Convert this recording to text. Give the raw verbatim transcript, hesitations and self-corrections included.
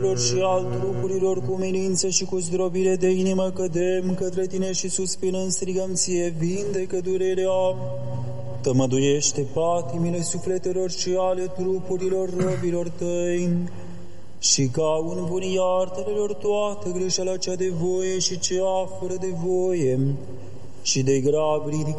și al trupurilor cu umilință și cu zdrobire de inimă cădem către tine și suspinând strigăm ție, vindecă durerea. Tămăduiește patimile sufletelor și ale trupurilor robilor tăi și ca un bun iartă-lor toată greșeala cea de voie și cea fără de voie și de grab ridică